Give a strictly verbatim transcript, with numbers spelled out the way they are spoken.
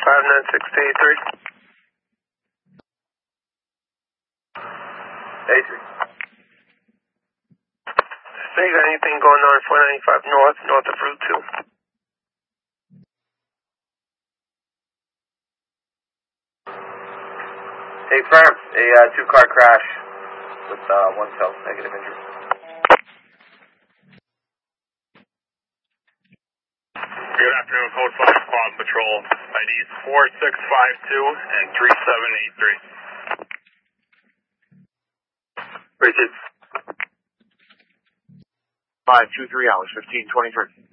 five nine six eight three. eight three. So you got anything going on four ninety-five north, north of Route two? Hey, firm, a uh, two-car crash with uh, one self negative injury. Good afternoon, Code five Quad Patrol. I Ds four six five two and three seven eight three. Richard. five two three hours, fifteen twenty-three.